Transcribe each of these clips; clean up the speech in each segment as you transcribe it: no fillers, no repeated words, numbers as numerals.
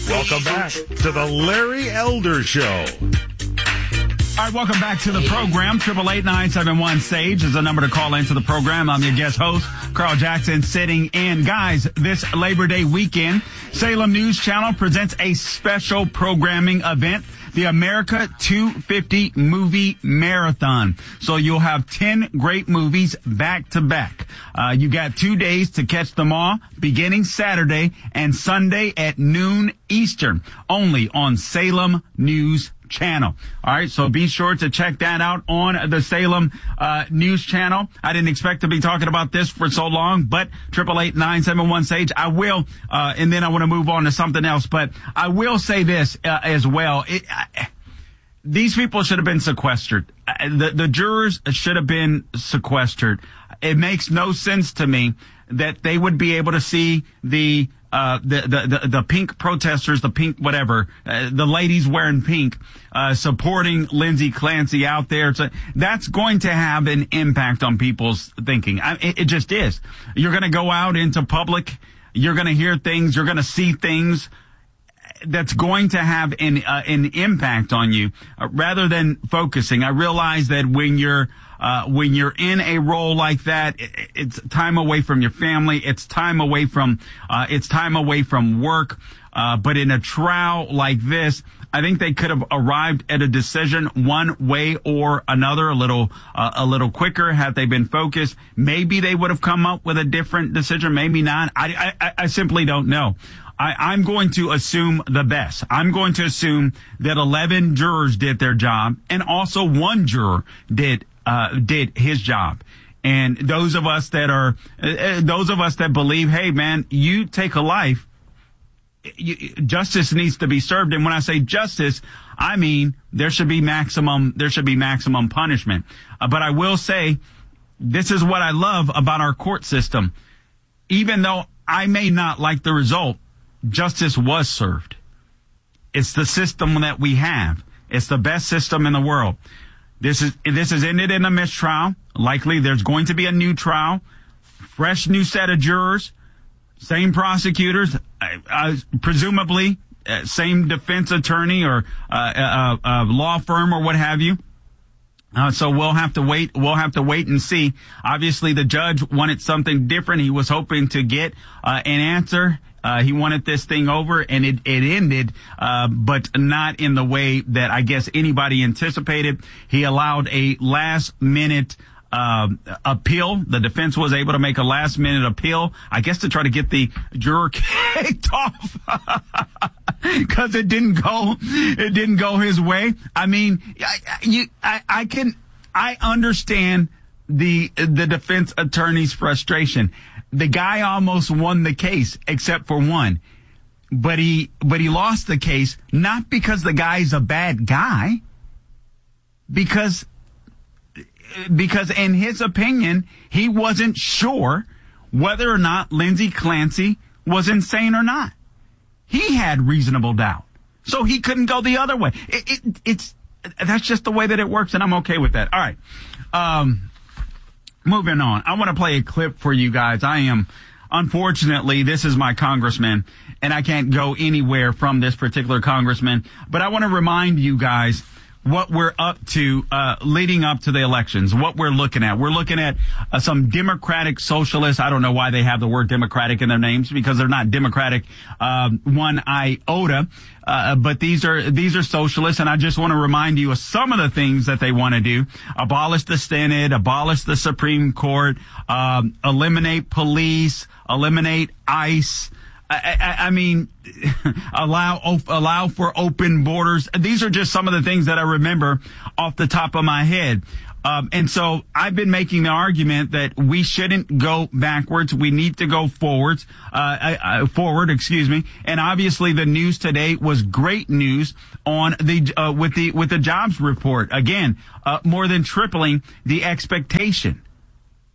Welcome back to the Larry Elder Show. All right, welcome back to the program. 888-971-SAGE is the number to call into the program. I'm your guest host, Carl Jackson, sitting in. Guys, this Labor Day weekend, Salem News Channel presents a special programming event, the America 250 Movie Marathon. So you'll have 10 great movies back to back. You got 2 days to catch them all, beginning Saturday and Sunday at noon Eastern, only on Salem News Channel. All right, so be sure to check that out on the Salem News Channel. I didn't expect to be talking about this for so long, but 888-971-SAGE. I will, and then I want to move on to something else, but I will say this as well. These people should have been sequestered. The jurors should have been sequestered. It makes no sense to me that they would be able to see the pink protesters, the pink whatever, the ladies wearing pink, supporting Lindsay Clancy out there. So that's going to have an impact on people's thinking. It just is. You're going to go out into public. You're going to hear things. You're going to see things that's going to have an impact on you, rather than focusing. I realize that when you're in a role like that, it's time away from your family. It's time away from work. But in a trial like this, I think they could have arrived at a decision one way or another, a little quicker had they been focused. Maybe they would have come up with a different decision. Maybe not. I simply don't know. I'm going to assume the best. I'm going to assume that 11 jurors did their job, and also one juror did his job. And those of us that believe, hey man, you take a life, justice needs to be served. And when I say justice, I mean there should be maximum punishment. But I will say, this is what I love about our court system. Even though I may not like the result, justice was served. It's the system that we have. It's the best system in the world. This has ended in a mistrial. Likely there's going to be a new trial, fresh new set of jurors, same prosecutors, presumably same defense attorney or law firm or what have you. So we'll have to wait. We'll have to wait and see. Obviously, the judge wanted something different. He was hoping to get an answer. He wanted this thing over, and it ended, but not in the way that I guess anybody anticipated. He allowed a last-minute appeal. The defense was able to make a last-minute appeal, I guess, to try to get the juror kicked off because it didn't go his way. I mean, I understand the defense attorney's frustration. The guy almost won the case, except for one. But he lost the case, not because the guy's a bad guy, because in his opinion, he wasn't sure whether or not Lindsay Clancy was insane or not. He had reasonable doubt, so he couldn't go the other way. That's just the way that it works, and I'm okay with that. All right. Moving on. I want to play a clip for you guys. Unfortunately, this is my congressman, and I can't go anywhere from this particular congressman, but I want to remind you guys what we're up to, leading up to the elections, what we're looking at. We're looking at some Democratic socialists. I don't know why they have the word Democratic in their names, because they're not Democratic, one iota. But these are socialists, and I just want to remind you of some of the things that they want to do. Abolish the Senate, abolish the Supreme Court, eliminate police, eliminate ICE. I mean, allow for open borders. These are just some of the things that I remember off the top of my head. And so I've been making the argument that we shouldn't go backwards. We need to go forward, excuse me. And obviously the news today was great news on with the jobs report. Again, more than tripling the expectation.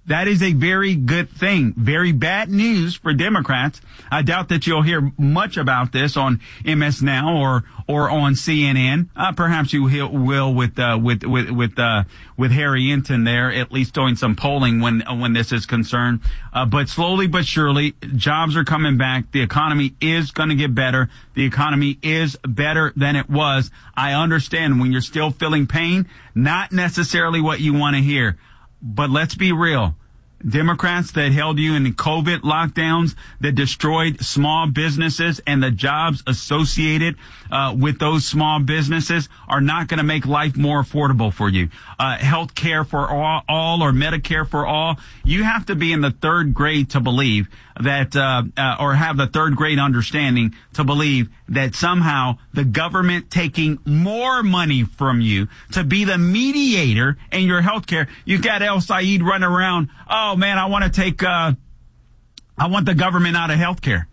That is a very good thing. Very bad news for Democrats. I doubt that you'll hear much about this on MS Now or on CNN. Perhaps you will with Harry Enton there, at least doing some polling when this is concerned. But slowly but surely, jobs are coming back. The economy is going to get better. The economy is better than it was. I understand when you're still feeling pain, not necessarily what you want to hear. But let's be real. Democrats that held you in the COVID lockdowns, that destroyed small businesses and the jobs associated with those small businesses, are not going to make life more affordable for you. Health care for all or Medicare for all. You have to be in the third grade to believe that, or have the third grade understanding to believe that somehow the government taking more money from you to be the mediator in your health care. You got El Said running around. Oh man, I want the government out of health care.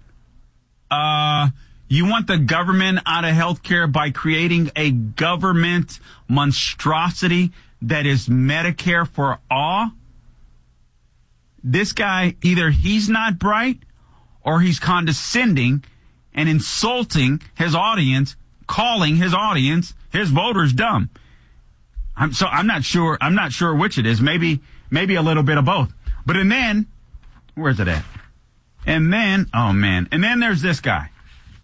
You want the government out of health care by creating a government monstrosity that is Medicare for all? This guy, either he's not bright or he's condescending and insulting his audience, calling his audience, his voters dumb. I'm not sure which it is. Maybe a little bit of both. But and then, where's it at? And then, oh man. And then there's this guy.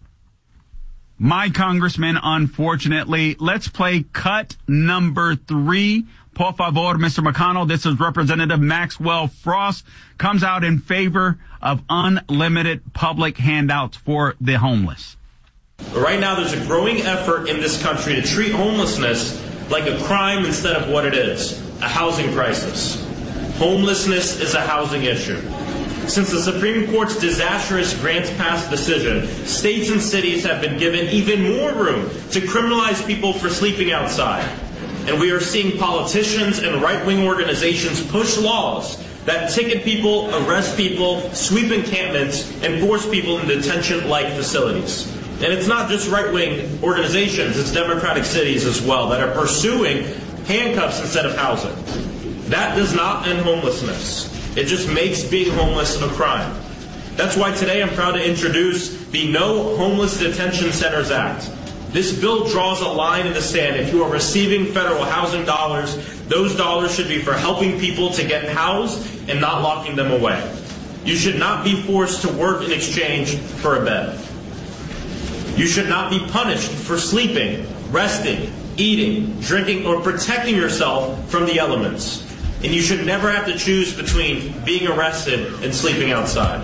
My congressman, unfortunately. Let's play cut number 3. Por favor, Mr. McConnell. This is Representative Maxwell Frost. Comes out in favor of unlimited public handouts for the homeless. Right now, there's a growing effort in this country to treat homelessness like a crime instead of what it is, a housing crisis. Homelessness is a housing issue. Since the Supreme Court's disastrous Grants Pass decision, states and cities have been given even more room to criminalize people for sleeping outside. And we are seeing politicians and right-wing organizations push laws that ticket people, arrest people, sweep encampments, and force people into detention-like facilities. And it's not just right-wing organizations, it's democratic cities as well that are pursuing handcuffs instead of housing. That does not end homelessness. It just makes being homeless a crime. That's why today I'm proud to introduce the No Homeless Detention Centers Act. This bill draws a line in the sand. If you are receiving federal housing dollars, those dollars should be for helping people to get housed and not locking them away. You should not be forced to work in exchange for a bed. You should not be punished for sleeping, resting, eating, drinking, or protecting yourself from the elements. And you should never have to choose between being arrested and sleeping outside.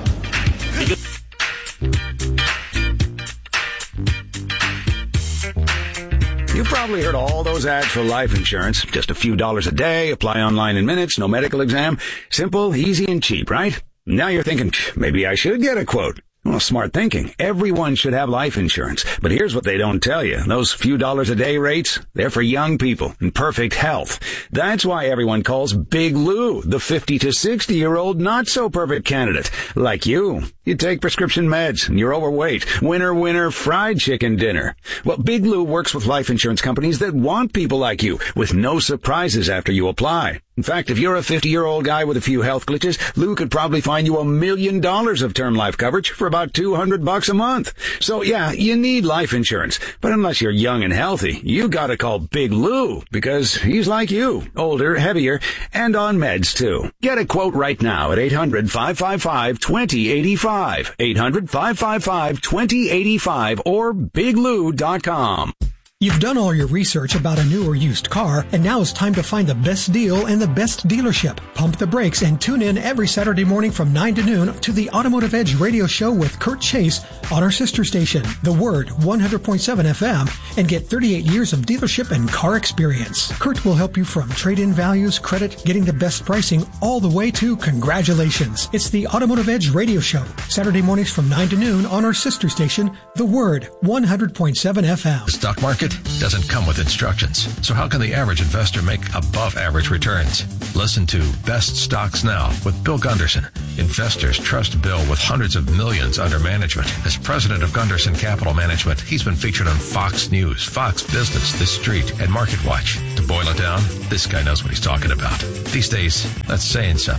You've probably heard all those ads for life insurance. Just a few dollars a day, apply online in minutes, no medical exam. Simple, easy, and cheap, right? Now you're thinking, maybe I should get a quote. Well, smart thinking. Everyone should have life insurance. But here's what they don't tell you. Those few dollars a day rates, they're for young people in perfect health. That's why everyone calls Big Lou the 50 to 60-year-old not-so-perfect candidate. Like you. You take prescription meds and you're overweight. Winner, fried chicken dinner. Well, Big Lou works with life insurance companies that want people like you with no surprises after you apply. In fact, if you're a 50-year-old guy with a few health glitches, Lou could probably find you $1 million of term life coverage for about $200 a month. So yeah, you need life insurance. But unless you're young and healthy, you gotta call Big Lou because he's like you. Older, heavier, and on meds too. Get a quote right now at 800-555-2085. 800-555-2085 or biglou.com. You've done all your research about a new or used car, and now it's time to find the best deal and the best dealership. Pump the brakes and tune in every Saturday morning from 9 to noon to the Automotive Edge radio show with Kurt Chase on our sister station, The Word 100.7 FM, and get 38 years of dealership and car experience. Kurt will help you from trade-in values, credit, getting the best pricing, all the way to congratulations. It's the Automotive Edge radio show, Saturday mornings from 9 to noon on our sister station, The Word 100.7 FM. The stock market doesn't come with instructions. So how can the average investor make above average returns? Listen to Best Stocks Now with Bill Gunderson. Investors trust Bill with hundreds of millions under management. As president of Gunderson Capital Management, he's been featured on Fox News, Fox Business, The Street, and Market Watch. To boil it down, this guy knows what he's talking about. These days, that's saying something.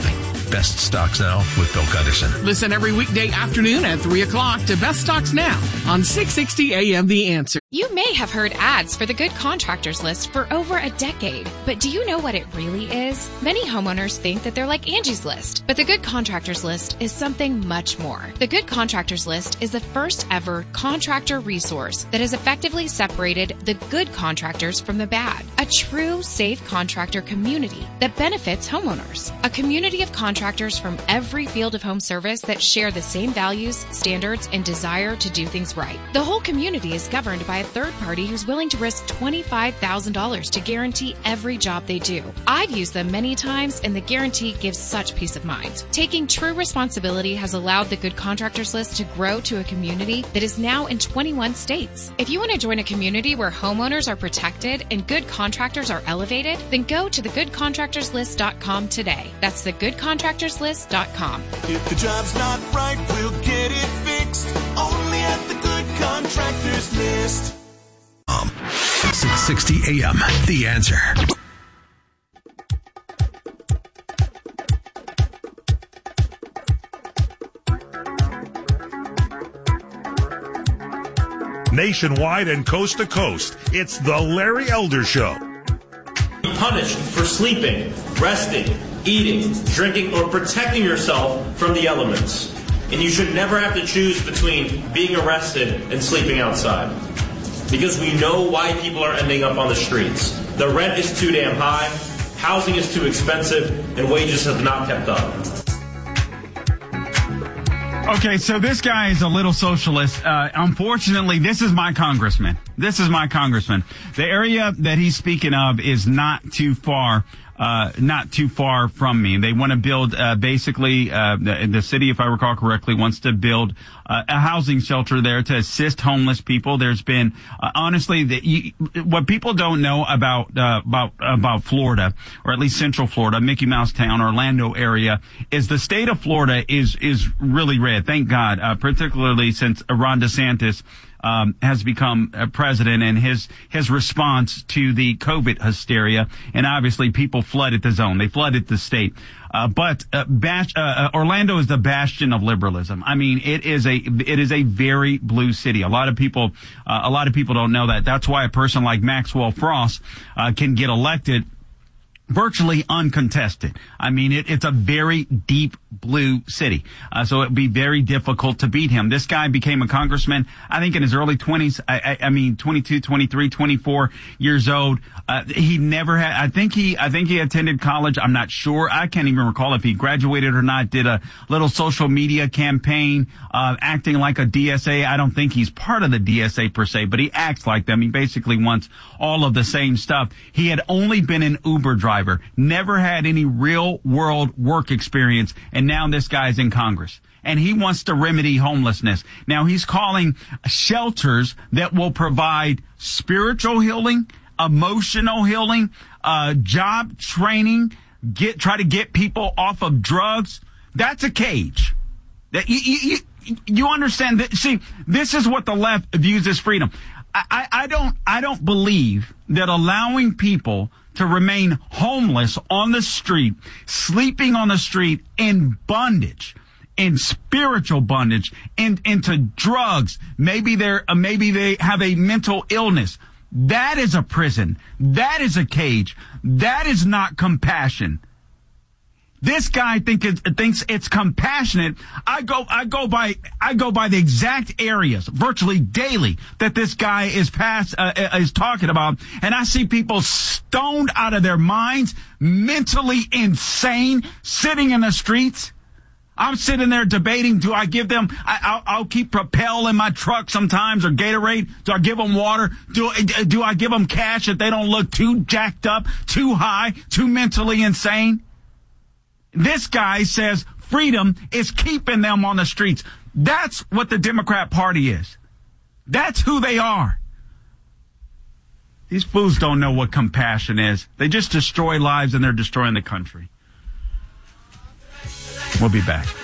Best Stocks Now with Bill Gunderson. Listen every weekday afternoon at 3 o'clock to Best Stocks Now on 660 AM The Answer. You may have heard ads for the Good Contractors List for over a decade, but do you know what it really is? Many homeowners think that they're like Angie's List, but the Good Contractors List is something much more. The Good Contractors List is the first ever contractor resource that has effectively separated the good contractors from the bad. A true safe contractor community that benefits homeowners. A community of contractors from every field of home service that share the same values, standards, and desire to do things right. The whole community is governed by a third party who's willing to risk $25,000 to guarantee every job they do. I've used them many times, and the guarantee gives such peace of mind. Taking true responsibility has allowed the Good Contractors List to grow to a community that is now in 21 states. If you want to join a community where homeowners are protected and good contractors are elevated, then go to thegoodcontractorslist.com today. That's thegoodcontractorslist.com. If the job's not right, we'll get it fixed. Only at the Good Contractors List. 660 AM, The Answer. Nationwide and coast to coast, it's the Larry Elder Show. Punished for sleeping, resting, eating, drinking, or protecting yourself from the elements. And you should never have to choose between being arrested and sleeping outside. Because we know why people are ending up on the streets. The rent is too damn high, housing is too expensive, and wages have not kept up. Okay, so this guy is a little socialist. Unfortunately, this is my congressman. The area that he's speaking of is not too far from me. They want to build, the city, if I recall correctly, wants to build a housing shelter there to assist homeless people. There's been, honestly, what people don't know about Florida, or at least Central Florida, Mickey Mouse Town, Orlando area, is the state of Florida is really red. Thank God, particularly since Ron DeSantis has become president, and his response to the COVID hysteria, and obviously people flooded the zone. They flooded the state. But Orlando is the bastion of liberalism. I mean, it is a very blue city. A lot of people don't know that. That's why a person like Maxwell Frost can get elected virtually uncontested. I mean, it's a very deep blue city. So it'd be very difficult to beat him. This guy became a congressman, I think in his early 20s. I mean, 22, 23, 24 years old. He never had, I think he attended college. I'm not sure. I can't even recall if he graduated or not. Did a little social media campaign, acting like a DSA. I don't think he's part of the DSA per se, but he acts like them. He basically wants all of the same stuff. He had only been an Uber driver, never had any real world work experience, and now this guy's in Congress. And he wants to remedy homelessness. Now he's calling shelters that will provide spiritual healing, emotional healing, job training, try to get people off of drugs. That's a cage. That you understand that? See, this is what the left views as freedom. I don't believe that allowing people to remain homeless on the street, sleeping on the street, in bondage, in spiritual bondage, into drugs. Maybe they have a mental illness. That is a prison. That is a cage. That is not compassion. This guy thinks it's compassionate. I go by the exact areas virtually daily that this guy is talking about, and I see people stoned out of their minds, mentally insane, sitting in the streets. I'm sitting there debating, do I give them, I'll keep Propel in my truck sometimes, or Gatorade. Do I give them water? Do I give them cash if they don't look too jacked up, too high, too mentally insane? This guy says freedom is keeping them on the streets. That's what the Democrat Party is. That's who they are. These fools don't know what compassion is. They just destroy lives, and they're destroying the country. We'll be back.